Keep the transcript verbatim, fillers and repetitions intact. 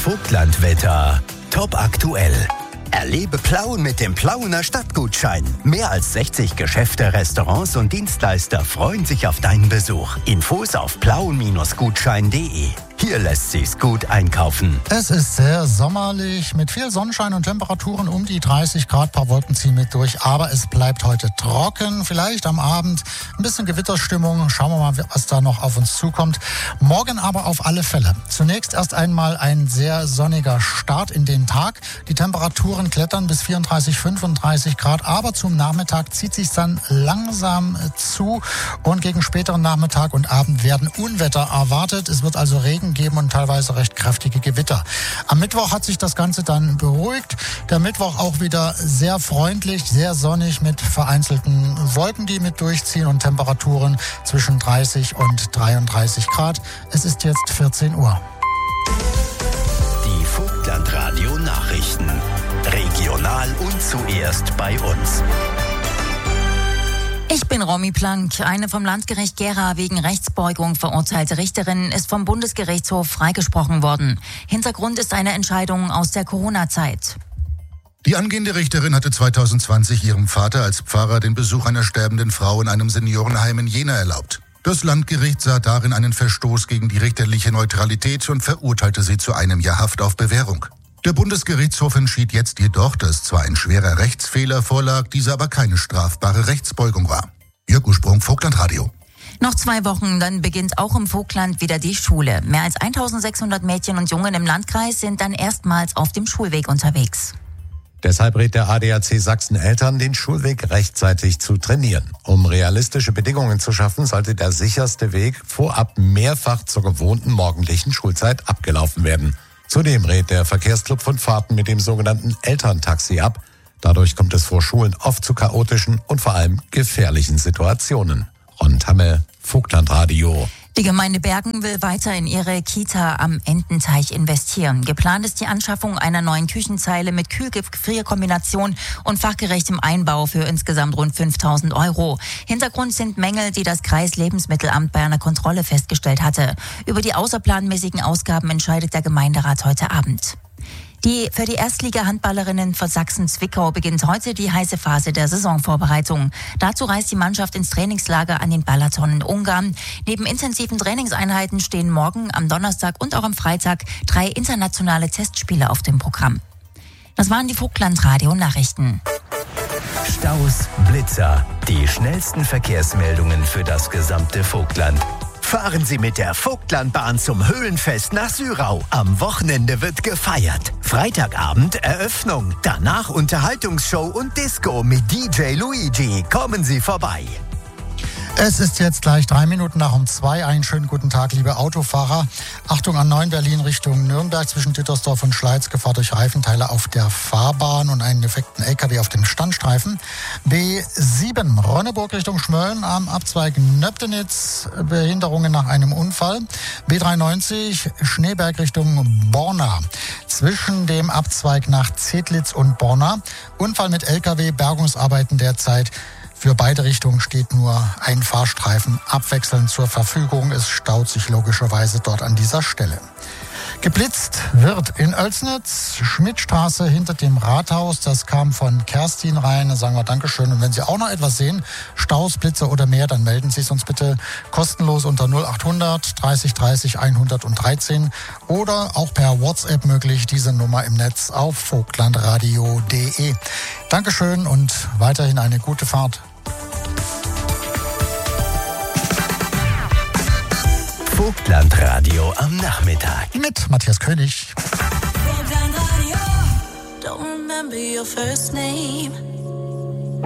Vogtlandwetter top aktuell. Erlebe Plauen mit dem Plauener Stadtgutschein. Mehr als sechzig Geschäfte, Restaurants und Dienstleister freuen sich auf deinen Besuch. Infos auf plauen Gutschein punkt de. Hier lässt sich's gut einkaufen. Es ist sehr sommerlich mit viel Sonnenschein und Temperaturen um die dreißig Grad. Ein paar Wolken ziehen mit durch, aber es bleibt heute trocken. Vielleicht am Abend ein bisschen Gewitterstimmung. Schauen wir mal, was da noch auf uns zukommt. Morgen aber auf alle Fälle. Zunächst erst einmal ein sehr sonniger Start in den Tag. Die Temperaturen klettern bis vierunddreißig, fünfunddreißig Grad, aber zum Nachmittag zieht sich dann langsam zu und gegen späteren Nachmittag und Abend werden Unwetter erwartet. Es wird also Regen geben und teilweise recht kräftige Gewitter. Am Mittwoch hat sich das Ganze dann beruhigt. Der Mittwoch auch wieder sehr freundlich, sehr sonnig mit vereinzelten Wolken, die mit durchziehen und Temperaturen zwischen dreißig und dreiunddreißig Grad. Es ist jetzt vierzehn Uhr. Die Vogtlandradio Nachrichten. Regional und zuerst bei uns. Ich bin Romy Plank. Eine vom Landgericht Gera wegen Rechtsbeugung verurteilte Richterin ist vom Bundesgerichtshof freigesprochen worden. Hintergrund ist eine Entscheidung aus der Corona-Zeit. Die angehende Richterin hatte zweitausendzwanzig ihrem Vater als Pfarrer den Besuch einer sterbenden Frau in einem Seniorenheim in Jena erlaubt. Das Landgericht sah darin einen Verstoß gegen die richterliche Neutralität und verurteilte sie zu einem Jahr Haft auf Bewährung. Der Bundesgerichtshof entschied jetzt jedoch, dass zwar ein schwerer Rechtsfehler vorlag, dieser aber keine strafbare Rechtsbeugung war. Jörg Sprung, Vogtlandradio. Noch zwei Wochen, dann beginnt auch im Vogtland wieder die Schule. Mehr als eintausendsechshundert Mädchen und Jungen im Landkreis sind dann erstmals auf dem Schulweg unterwegs. Deshalb rät der A D A C Sachsen Eltern, den Schulweg rechtzeitig zu trainieren. Um realistische Bedingungen zu schaffen, sollte der sicherste Weg vorab mehrfach zur gewohnten morgendlichen Schulzeit abgelaufen werden. Zudem rät der Verkehrsclub von Fahrten mit dem sogenannten Elterntaxi ab. Dadurch kommt es vor Schulen oft zu chaotischen und vor allem gefährlichen Situationen. Ron Tamme, Vogtlandradio. Die Gemeinde Bergen will weiter in ihre Kita am Ententeich investieren. Geplant ist die Anschaffung einer neuen Küchenzeile mit Kühl-Gefrier-Kombination und fachgerechtem Einbau für insgesamt rund fünftausend Euro. Hintergrund sind Mängel, die das Kreislebensmittelamt bei einer Kontrolle festgestellt hatte. Über die außerplanmäßigen Ausgaben entscheidet der Gemeinderat heute Abend. Die für die Erstliga-Handballerinnen von Sachsen-Zwickau beginnt heute die heiße Phase der Saisonvorbereitung. Dazu reist die Mannschaft ins Trainingslager an den Balaton in Ungarn. Neben intensiven Trainingseinheiten stehen morgen, am Donnerstag und auch am Freitag drei internationale Testspiele auf dem Programm. Das waren die Vogtlandradio-Nachrichten. Staus, Blitzer, die schnellsten Verkehrsmeldungen für das gesamte Vogtland. Fahren Sie mit der Vogtlandbahn zum Höhlenfest nach Syrau. Am Wochenende wird gefeiert. Freitagabend Eröffnung. Danach Unterhaltungsshow und Disco mit D J Luigi. Kommen Sie vorbei. Es ist jetzt gleich drei Minuten nach um zwei. Einen schönen guten Tag, liebe Autofahrer. Achtung, A neun Berlin Richtung Nürnberg zwischen Dittersdorf und Schleiz. Gefahr durch Reifenteile auf der Fahrbahn und einen defekten L K W auf dem Standstreifen. B sieben Ronneburg Richtung Schmölln am Abzweig Nöbdenitz. Behinderungen nach einem Unfall. B dreiundneunzig Schneeberg Richtung Borna. Zwischen dem Abzweig nach Zedlitz und Borna. Unfall mit L K W, Bergungsarbeiten derzeit. Für beide Richtungen steht nur ein Fahrstreifen abwechselnd zur Verfügung. Es staut sich logischerweise dort an dieser Stelle. Geblitzt wird in Oelsnitz, Schmidtstraße hinter dem Rathaus. Das kam von Kerstin rein. Da sagen wir Dankeschön. Und wenn Sie auch noch etwas sehen, Staus, Blitze oder mehr, dann melden Sie es uns bitte kostenlos unter null achthundert dreißig dreißig hundertdreizehn oder auch per WhatsApp möglich. Diese Nummer im Netz auf vogtlandradio punkt de. Dankeschön und weiterhin eine gute Fahrt. Vogtlandradio am Nachmittag. Mit Matthias König. Vogtlandradio. Don't remember your first name.